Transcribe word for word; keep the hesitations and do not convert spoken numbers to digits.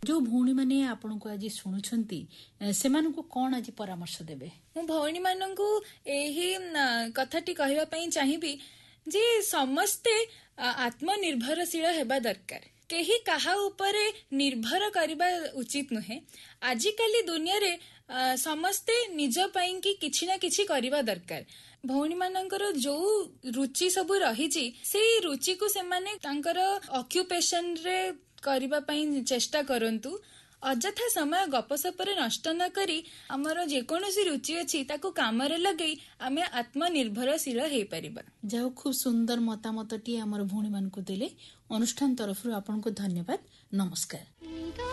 जो भौणी माने आपनको आज शुणुछंती सेमानकु कोन आज परामर्श देबे? मु भौणी माननकु एही कथाटी कहबा पई चाहिबी जे समस्ते आत्मनिर्भरशील हेबा दरकार। केही काहा उपरे निर्भर करिबा उचित नुहे। आजिकाली दुनिया रे समस्ते निज पई कि किछि ना किछि करिबा दरकार। भौणी मानकर जो रुचि सब रहिछि से रुचि को से माने तांकर ऑक्युपेशन रे करिबा पई चेष्टा करंतु। अଯଥା समय गपसपरे नष्ट न करी हमर जेकोनोसी रुचि अछि ताको कामरे लगई आमे आत्मनिर्भरशील हेई परिबा। जाओ खूब सुंदर मतामतटी हमर भौणी मानकु देले। अनुष्ठान तरफरु आपनको धन्यवाद। नमस्कार।